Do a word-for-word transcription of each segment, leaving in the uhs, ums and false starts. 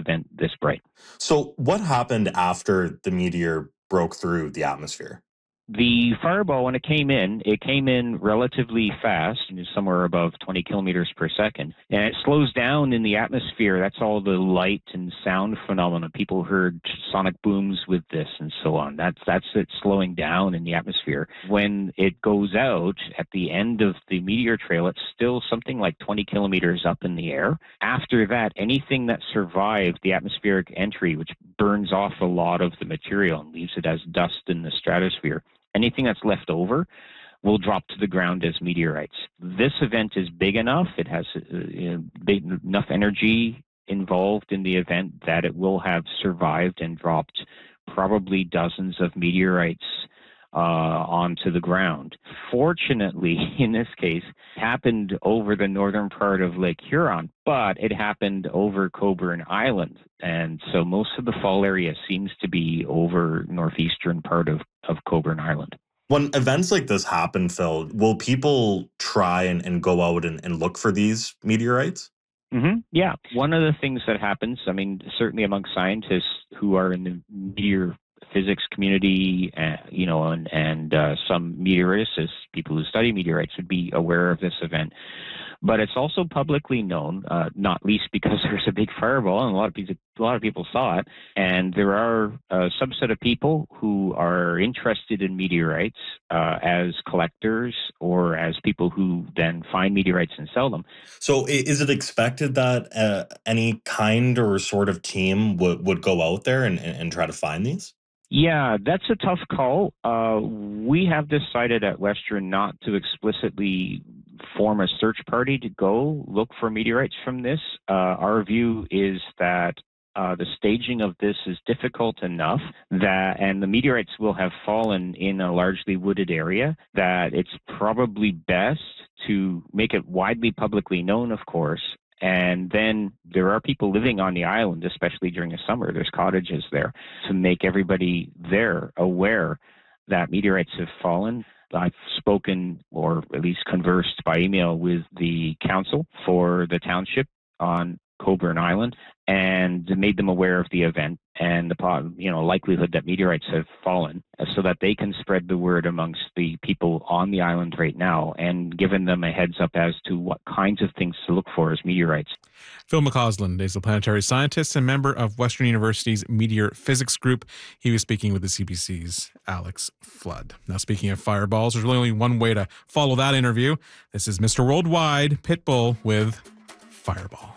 event this bright. So what happened after the meteor broke through the atmosphere? The fireball, when it came in, it came in relatively fast, somewhere above twenty kilometers per second, and it slows down in the atmosphere. That's all the light and sound phenomena. People heard sonic booms with this and so on. That's that's it slowing down in the atmosphere. When it goes out at the end of the meteor trail, it's still something like twenty kilometers up in the air. After that, anything that survived the atmospheric entry, which burns off a lot of the material and leaves it as dust in the stratosphere, anything that's left over will drop to the ground as meteorites. This event is big enough, it has uh, big enough energy involved in the event that it will have survived and dropped probably dozens of meteorites uh, onto the ground. Fortunately, in this case, it happened over the northern part of Lake Huron, but it happened over Cobourn Island. And so most of the fall area seems to be over northeastern part of, of Cobourn Island. When events like this happen, Phil, will people try and, and go out and, and look for these meteorites? Mm-hmm. Yeah. One of the things that happens, I mean, certainly among scientists who are in the meteor physics community, uh, you know, and, and uh, some meteoricists, people who study meteorites, would be aware of this event. But it's also publicly known, uh, not least because there's a big fireball and a lot of people, a lot of people saw it. And there are a subset of people who are interested in meteorites uh, as collectors or as people who then find meteorites and sell them. So is it expected that uh, any kind or sort of team would, would go out there and, and try to find these? Yeah, that's a tough call. Uh, we have decided at Western not to explicitly form a search party to go look for meteorites from this. Uh, our view is that uh, the staging of this is difficult enough that, and the meteorites will have fallen in a largely wooded area, that it's probably best to make it widely publicly known, of course. And then there are people living on the island, especially during the summer. There's cottages there, to make everybody there aware that meteorites have fallen. I've spoken, or at least conversed by email, with the council for the township on Cobourn Island and made them aware of the event and the you know likelihood that meteorites have fallen, so that they can spread the word amongst the people on the island right now, and given them a heads up as to what kinds of things to look for as meteorites. Phil McCausland is a planetary scientist and member of Western University's Meteor Physics Group. He was speaking with the C B C's Alex Flood. Now, speaking of fireballs, there's really only one way to follow that interview. This is Mister Worldwide, Pitbull, with Fireball.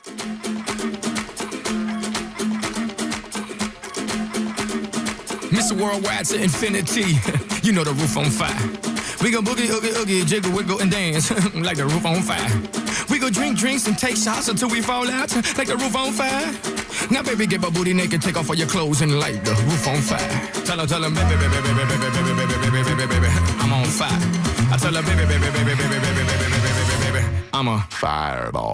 Mister Worldwide to infinity, you know the roof on fire. We go boogie, oogie, oogie, jiggle, wiggle, and dance like the roof on fire. We go drink drinks and take shots until we fall out like the roof on fire. Now, baby, get my booty naked, take off all your clothes and light the roof on fire. Tell her, tell her, baby, baby, baby, baby, baby, baby, baby, baby, baby, baby, I'm on fire. I tell her, baby, baby, baby, baby, baby, baby, baby, baby, baby, I'm a fireball.